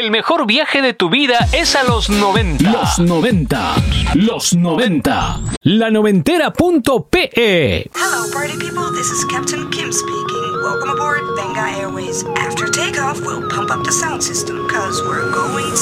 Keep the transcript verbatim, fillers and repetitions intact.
El mejor viaje de tu vida es a los noventa. Los noventa. Los noventa. La noventera punto pe. Hello, party people. This is Captain Kim speaking. Welcome aboard Venga Airways. After takeoff, we'll pump up the sound system, cause we're going